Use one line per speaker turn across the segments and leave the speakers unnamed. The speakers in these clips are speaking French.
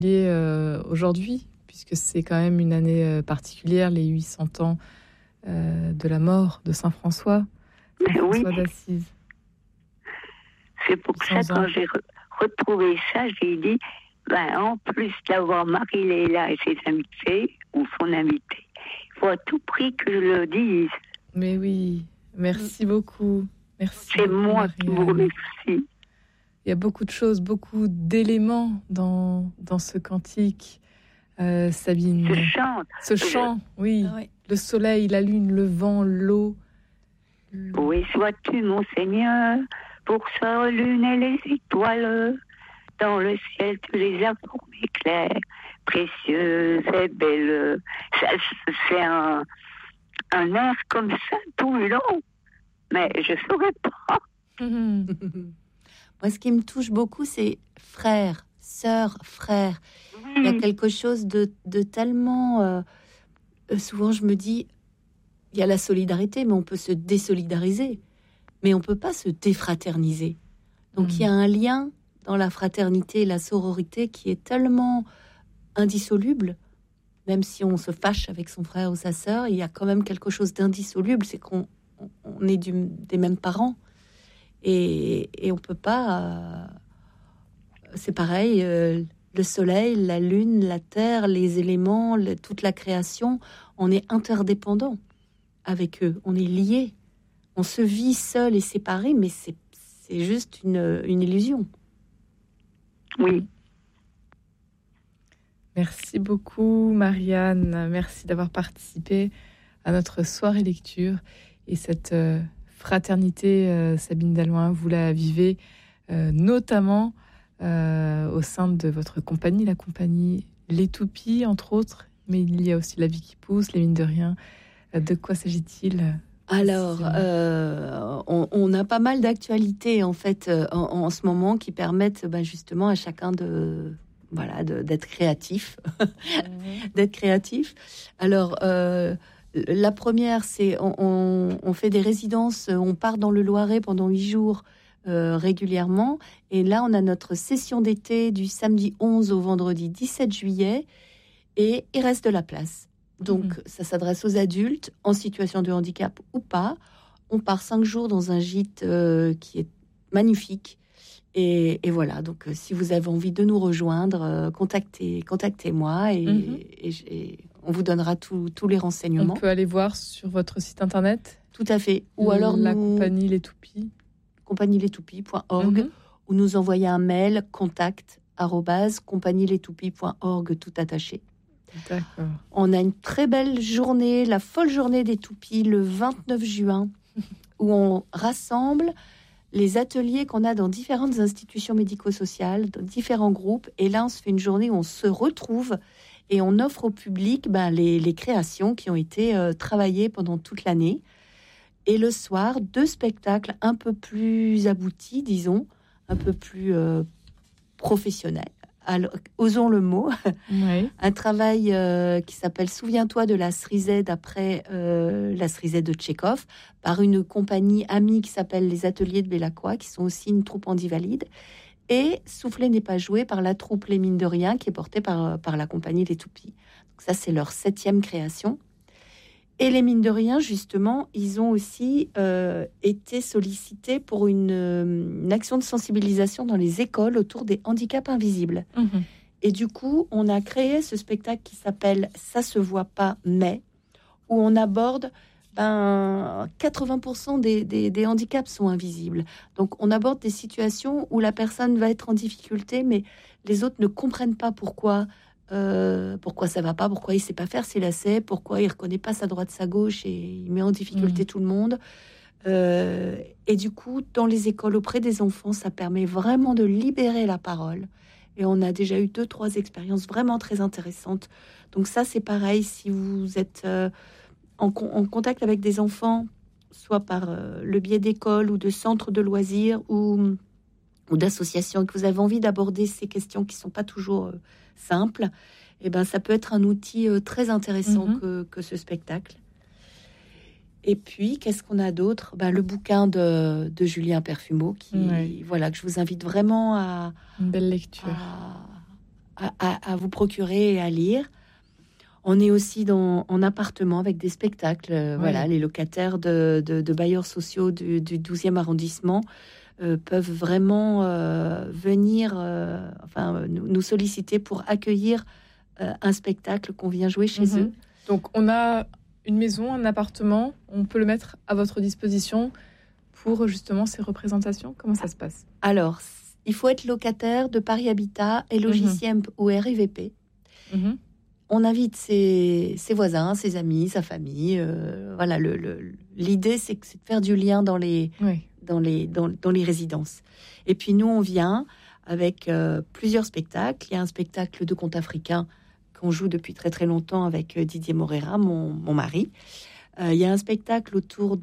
aujourd'hui, puisque c'est quand même une année particulière, les 800 ans de la mort de Saint François d'Assise.
C'est pour ça, quand j'ai retrouvé ça, j'ai dit, en plus d'avoir Marie-Léla et ses invités, ou son invité, il faut à tout prix que je le dise.
Mais oui, merci beaucoup. Merci.
C'est beaucoup, moi qui vous remercie.
Il y a beaucoup de choses, beaucoup d'éléments dans ce cantique, Sabine. Ce chant, oui. Ah, oui. Le soleil, la lune, le vent, l'eau.
Oui, sois-tu, mon Seigneur, pour sa lune et les étoiles. Dans le ciel, tu les as formées claires, précieuses et belles. C'est un air comme ça tout le long, mais je ne saurais pas.
Moi, ce qui me touche beaucoup, c'est frère, sœur, frère. Il y a quelque chose de tellement... souvent, je me dis, il y a la solidarité, mais on peut se désolidariser. Mais on ne peut pas se défraterniser. Donc, il y a un lien dans la fraternité et la sororité qui est tellement indissoluble. Même si on se fâche avec son frère ou sa sœur, il y a quand même quelque chose d'indissoluble. C'est qu'on est des mêmes parents. Et on peut pas... c'est pareil, le soleil, la lune, la terre, les éléments, toute la création, on est interdépendants avec eux, on est liés. On se vit seul et séparé, mais c'est juste une illusion.
Oui.
Merci beaucoup, Marianne. Merci d'avoir participé à notre soirée lecture. Et cette fraternité, Sabine Dalloin, vous la vivez notamment au sein de votre compagnie, la compagnie Les Toupies, entre autres. Mais il y a aussi La Vie qui pousse, Les Mines de Rien. De quoi s'agit-il ?
Alors, on a pas mal d'actualités en fait en ce moment qui permettent justement à chacun d'être créatif, d'être créatif. Alors, la première, c'est on fait des résidences, on part dans le Loiret pendant 8 jours régulièrement, et là on a notre session d'été du samedi 11 au vendredi 17 juillet, et il reste de la place. Donc, ça s'adresse aux adultes en situation de handicap ou pas. On part 5 jours dans un gîte qui est magnifique. Et voilà, donc si vous avez envie de nous rejoindre, contactez-moi et on vous donnera tous les renseignements.
On peut aller voir sur votre site internet ?
Tout à fait. Ou alors
la compagnie Les Toupies.
compagnielestoupis.org ou nous envoyer un mail contact@compagnielestoupis.org tout attaché.
D'accord.
On a une très belle journée, la folle journée des toupies, le 29 juin, où on rassemble les ateliers qu'on a dans différentes institutions médico-sociales, dans différents groupes. Et là, on se fait une journée où on se retrouve et on offre au public les créations qui ont été travaillées pendant toute l'année. Et le soir, 2 spectacles un peu plus aboutis, disons, un peu plus professionnels. Alors, osons le mot,
oui.
Un travail qui s'appelle « Souviens-toi de la Cerisée » d'après la Cerisée de Tchekhov, par une compagnie amie qui s'appelle les Ateliers de Bellacqua, qui sont aussi une troupe handi-valide, et « Souffler n'est pas joué » par la troupe Les Mines de Rien, qui est portée par la compagnie Les Toupies. Donc ça, c'est leur 7e création. Et Les Mines de Rien, justement, ils ont aussi été sollicités pour une action de sensibilisation dans les écoles autour des handicaps invisibles. Et du coup, on a créé ce spectacle qui s'appelle « Ça se voit pas, mais », où on aborde 80% des handicaps sont invisibles. Donc, on aborde des situations où la personne va être en difficulté, mais les autres ne comprennent pas pourquoi ça va pas, pourquoi il sait pas faire ses lacets, pourquoi il reconnaît pas sa droite, sa gauche, et il met en difficulté tout le monde. Et du coup, dans les écoles auprès des enfants, ça permet vraiment de libérer la parole. Et on a déjà eu 2-3 expériences vraiment très intéressantes. Donc ça, c'est pareil, si vous êtes en contact avec des enfants, soit par le biais d'écoles ou de centres de loisirs ou d'associations, que vous avez envie d'aborder ces questions qui sont pas toujours simple, et ça peut être un outil très intéressant que ce spectacle. Et puis, qu'est-ce qu'on a d'autre ? Le bouquin de Julien Perfumeau, que je vous invite vraiment à...
Une belle lecture.
à vous procurer et à lire. On est aussi en appartement avec des spectacles. Voilà, les locataires de bailleurs sociaux du 12e arrondissement peuvent vraiment venir nous solliciter pour accueillir un spectacle qu'on vient jouer chez eux.
Donc, on a une maison, un appartement, on peut le mettre à votre disposition pour justement ces représentations. Comment ça se passe?
Alors, il faut être locataire de Paris Habitat et Logiciem ou RIVP. On invite ses voisins, ses amis, sa famille. Voilà, l'idée, c'est de faire du lien dans les résidences. Et puis nous, on vient avec plusieurs spectacles. Il y a un spectacle de conte africain qu'on joue depuis très très longtemps avec Didier Moreira, mon mari. Il y a un spectacle autour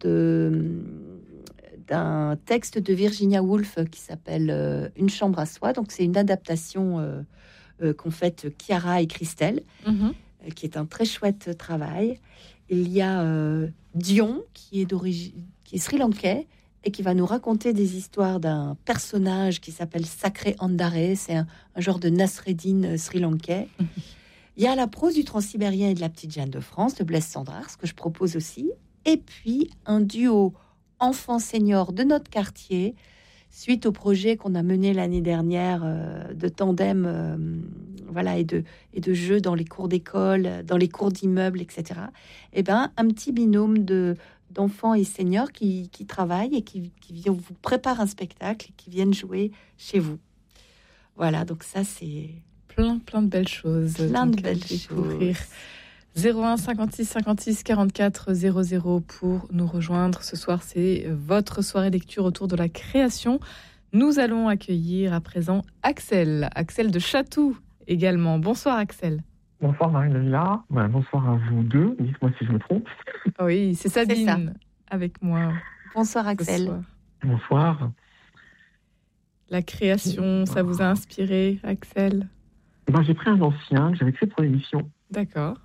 d'un texte de Virginia Woolf qui s'appelle Une chambre à soi. Donc c'est une adaptation qu'ont faite Chiara et Christelle, qui est un très chouette travail. Il y a Dion, qui est sri-lankais, et qui va nous raconter des histoires d'un personnage qui s'appelle Sacré Andare. C'est un genre de Nasreddin sri-lankais. Il y a la prose du Transsibérien et de la Petite Jeanne de France, de Blaise Cendrars, ce que je propose aussi. Et puis, un duo enfant senior de notre quartier, suite au projet qu'on a mené l'année dernière de tandem et de jeux dans les cours d'école, dans les cours d'immeubles, etc. Eh ben, un petit binôme d'enfants et seniors qui travaillent et qui vous préparent un spectacle et qui viennent jouer chez vous. Voilà, donc ça, c'est...
Plein de belles choses.
Plein de belles choses.
01 56 56 44 00 pour nous rejoindre. Ce soir, c'est votre soirée lecture autour de la création. Nous allons accueillir à présent Axel de Chatou également. Bonsoir Axel.
Bonsoir Marie-Léla. Bonsoir à vous deux. Dites-moi si je me trompe.
Oui, c'est Sabine avec moi.
Bonsoir Axel.
Bonsoir.
La création, ça vous a inspiré, Axel?
J'ai pris un ancien que j'avais fait pour l'émission.
D'accord.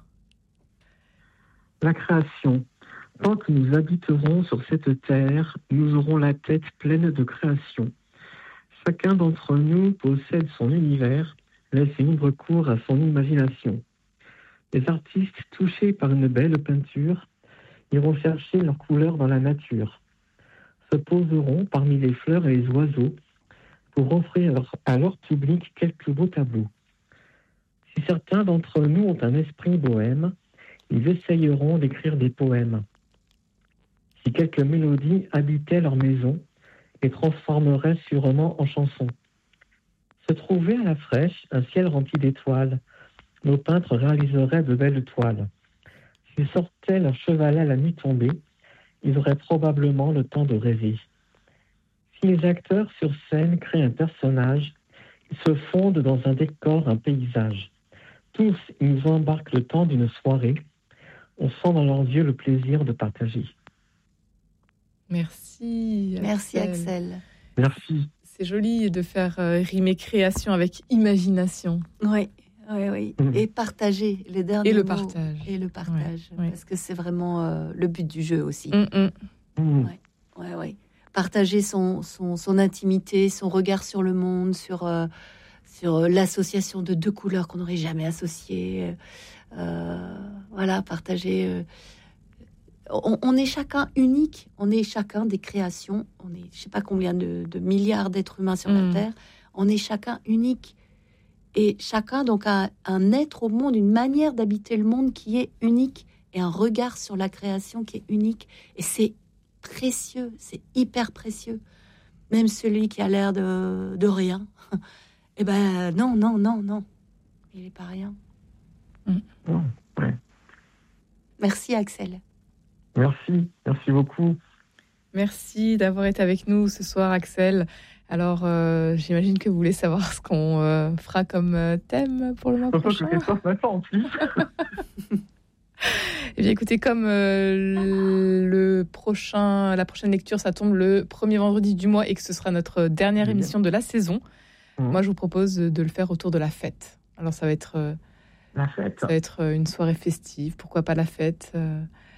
La création. Tant que nous habiterons sur cette terre, nous aurons la tête pleine de création. Chacun d'entre nous possède son univers, laisse libre cours à son imagination. Les artistes touchés par une belle peinture iront chercher leurs couleurs dans la nature, se poseront parmi les fleurs et les oiseaux pour offrir à leur public quelques beaux tableaux. Si certains d'entre nous ont un esprit bohème, ils essayeront d'écrire des poèmes. Si quelques mélodies habitaient leur maison et transformeraient sûrement en chansons. Se trouver à la fraîche un ciel rempli d'étoiles, nos peintres réaliseraient de belles toiles. S'ils sortaient leur chevalet à la nuit tombée, ils auraient probablement le temps de rêver. Si les acteurs sur scène créent un personnage, ils se fondent dans un décor, un paysage. Tous, ils nous embarquent le temps d'une soirée. On sent dans leurs yeux le plaisir de partager.
Merci Axel.
Merci Axel.
Merci.
C'est joli de faire rimer création avec imagination.
Oui. Et partager les derniers
mots.
Et le partage. Parce que c'est vraiment le but du jeu aussi. Ouais. Partager son intimité, son regard sur le monde, sur l'association de deux couleurs qu'on n'aurait jamais associées. Partager. On est chacun unique. On est chacun des créations. On est, je sais pas combien de milliards d'êtres humains sur la Terre. On est chacun unique. Et chacun donc a un être au monde, une manière d'habiter le monde qui est unique et un regard sur la création qui est unique. Et c'est précieux, c'est hyper précieux. Même celui qui a l'air de rien, eh ben non, il n'est pas rien. Merci Axel.
Merci beaucoup.
Merci d'avoir été avec nous ce soir Axel. Alors, j'imagine que vous voulez savoir ce qu'on fera comme thème pour le mois prochain.
Je fais ça en plus.
Eh bien, écoutez, comme la prochaine lecture, ça tombe le premier vendredi du mois et que ce sera notre dernière émission de la saison, moi, je vous propose de le faire autour de la fête. Alors, ça va être
la fête.
Ça va être une soirée festive. Pourquoi pas la fête,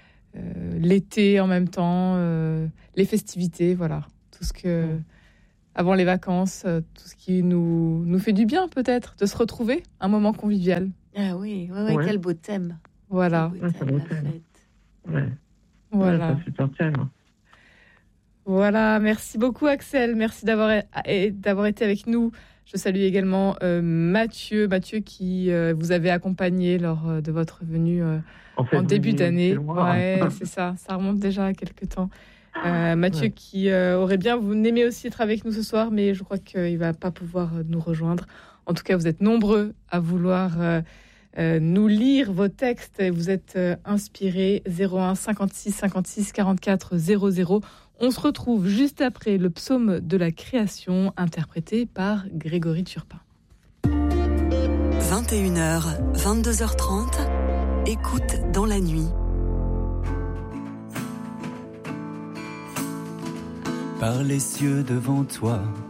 l'été en même temps, les festivités, voilà, tout ce que avant les vacances, tout ce qui nous fait du bien peut-être, de se retrouver, un moment convivial.
Ah oui, quel beau thème.
Voilà.
Quel beau thème, la fête.
Ouais.
Voilà.
Ouais, c'est un super thème.
Voilà, merci beaucoup Axel, merci d'avoir été avec nous. Je salue également Mathieu qui vous avait accompagné lors de votre venue en début d'année. Ouais, c'est ça remonte déjà à quelques temps. Mathieu qui aurait bien aimé aussi être avec nous ce soir, mais je crois qu'il ne va pas pouvoir nous rejoindre. En tout cas, vous êtes nombreux à vouloir nous lire vos textes. Vous êtes inspirés. 01 56 56 44 00. On se retrouve juste après le psaume de la création interprété par Grégory Turpin.
21h, 22h30, écoute dans la nuit.
Par les cieux devant toi,